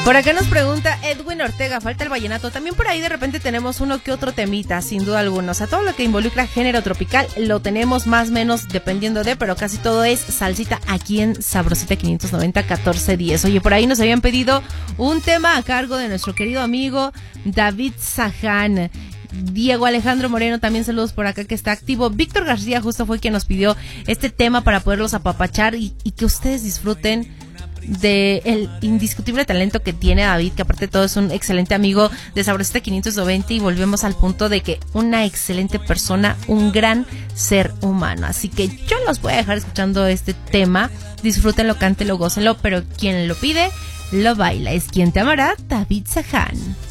Por acá nos pregunta Edwin Ortega, falta el vallenato. También por ahí de repente tenemos uno que otro temita, sin duda alguna. O sea, todo lo que involucra género tropical lo tenemos más o menos dependiendo de, pero casi todo es salsita aquí en Sabrosita 590 1410. Oye, por ahí nos habían pedido un tema a cargo de nuestro querido amigo David Saján. Diego Alejandro Moreno, también saludos por acá que está activo. Víctor García justo fue quien nos pidió este tema para poderlos apapachar y que ustedes disfruten de el indiscutible talento que tiene David, que aparte de todo es un excelente amigo de Sabrosita 520, y volvemos al punto de que una excelente persona, un gran ser humano. Así que yo los voy a dejar escuchando este tema. Disfrútenlo, cántenlo, gócenlo, pero quien lo pide, lo baila. Es Quien Te Amará, David Saján.